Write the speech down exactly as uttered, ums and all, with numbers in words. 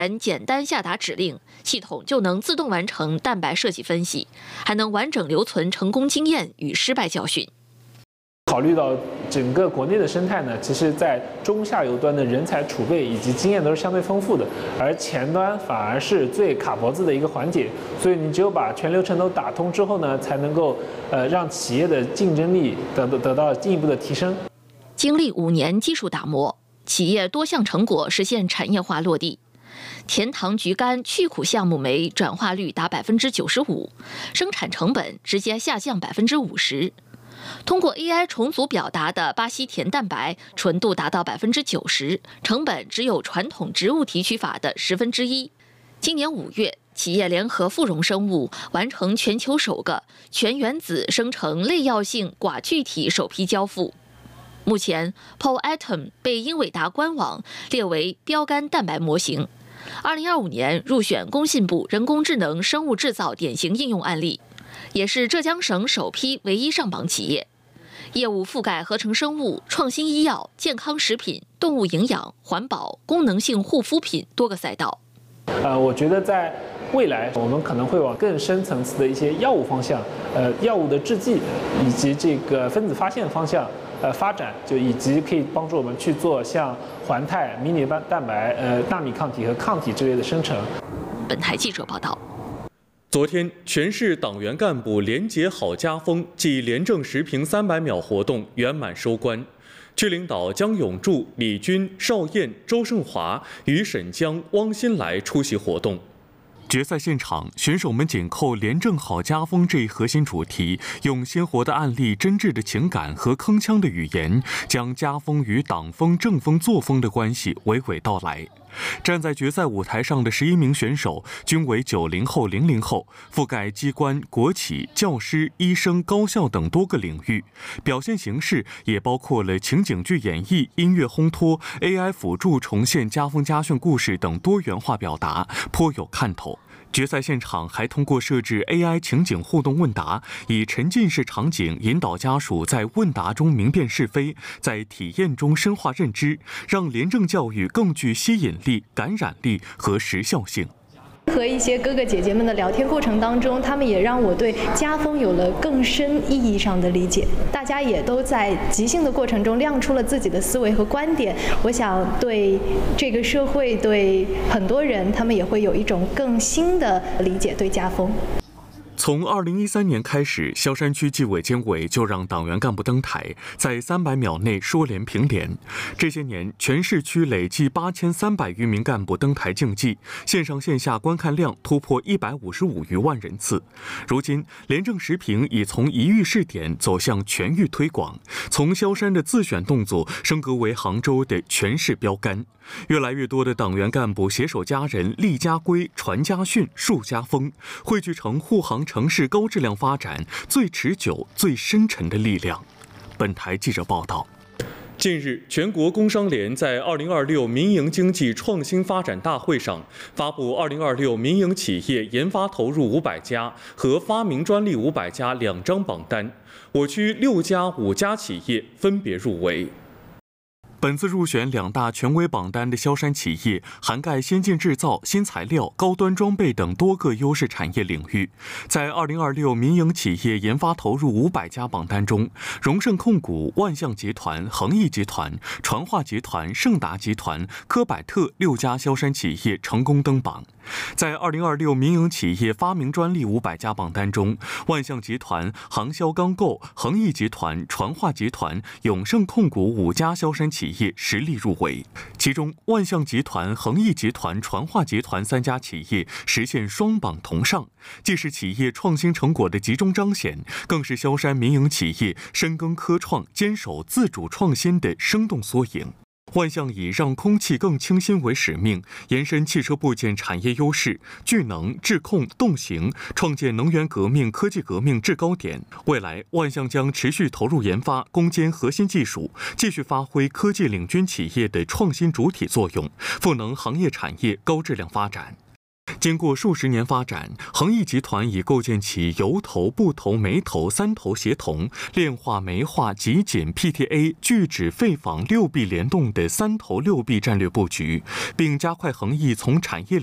人简单下达指令，系统就能自动完成蛋白设计分析，还能完整留存成功经验与失败教训。 考虑到整个国内的生态呢，其实在中下游端的人才储备以及经验都是相对丰富的，而前端反而是最卡脖子的一个环节。所以你只有把全流程都打通之后呢，才能够呃让企业的竞争力得得到进一步的提升。 经历五年技术打磨，企业多项成果实现产业化落地。甜糖菊苷去苦项目酶转化率达百分之九十五，生产成本直接下降百分之五十。通过 A I 重组表达的巴西甜蛋白纯度达到百分之九十，成本只有传统植物提取法的十分之一。今年五月，企业联合富荣生物完成全球首个全原子生成类药性寡聚体首批交付。目前 P O A T O M 被英伟达官网列为标杆蛋白模型。二零二五年入选工信部人工智能生物制造典型应用案例，也是浙江省首批唯一上榜企业。业务覆盖合成生物、创新医药、健康食品、动物营养、环保、功能性护肤品多个赛道。 呃，我觉得在未来我们可能会往更深层次的一些药物方向，呃，药物的制剂以及这个分子发现方向。呃，发展就以及可以帮助我们去做像环肽、迷你蛋白、呃纳米抗体和抗体之类的生成。 本台记者报道。 昨天，全市党员干部廉洁好家风暨廉政时评三百秒活动圆满收官。区领导姜永柱、李军、邵燕、周胜华、于沈江、汪新来出席活动。决赛现场，选手们紧扣廉政好家风这一核心主题，用鲜活的案例、真挚的情感和铿锵的语言，将家风与党风、政风、作风的关系娓娓道来。站在决赛舞台上的十一名选手均为九零后、零零后，覆盖机关、国企、教师、医生、高校等多个领域，表现形式也包括了情景剧演绎、音乐烘托、A I 辅助重现家风家训故事等多元化表达，颇有看头。决赛现场还通过设置 A I 情景互动问答，以沉浸式场景引导家属在问答中明辨是非，在体验中深化认知，让廉政教育更具吸引力、感染力和时效性。 和一些哥哥姐姐们的聊天过程当中，他们也让我对家风有了更深意义上的理解。大家也都在即兴的过程中亮出了自己的思维和观点。我想对这个社会，对很多人，他们也会有一种更新的理解对家风。 从二零一三年开始，萧山区纪委监委就让党员干部登台，在三百秒内说联评联。这些年，全市区累计八千三百余名干部登台竞技，线上线下观看量突破一百五十五余万人次。如今，廉政时评已从一域试点走向全域推广，从萧山的自选动作升格为杭州的全市标杆。越来越多的党员干部携手家人，立家规、传家训、树家风，汇聚成护航城市高质量发展最持久、最深沉的力量。本台记者报道。近日，全国工商联在二零二六民营经济创新发展大会上发布二零二六民营企业研发投入五百家和发明专利五百家两张榜单，我区六家、五家企业分别入围。本次入选两大权威榜单的萧山企业，涵盖先进制造、新材料、高端装备等多个优势产业领域。在二零二六民营企业研发投入五百家榜单中，荣盛控股、万象集团、恒益集团、传化集团、盛达集团、科百特六家萧山企业成功登榜。在二零二六民营企业发明专利五百家榜单中，万象集团、杭萧钢构、恒益集团、传化集团、永盛控股五家萧山企业实力入围。其中，万象集团、恒益集团、传化集团三家企业实现双榜同上，既是企业创新成果的集中彰显，更是萧山民营企业深耕科创、坚守自主创新的生动缩影。万象以让空气更清新为使命，延伸汽车部件产业优势，聚能、智控、动行，创建能源革命、科技革命制高点。未来，万象将持续投入研发攻坚核心技术，继续发挥科技领军企业的创新主体作用，赋能行业产业高质量发展。 经过数十年发展，恒益集团已构建起油投、布投、煤投三投协同、炼化、煤化、集锦、P T A、聚酯、废纺六 B 联动的三投六 B 战略布局，并加快恒益从产业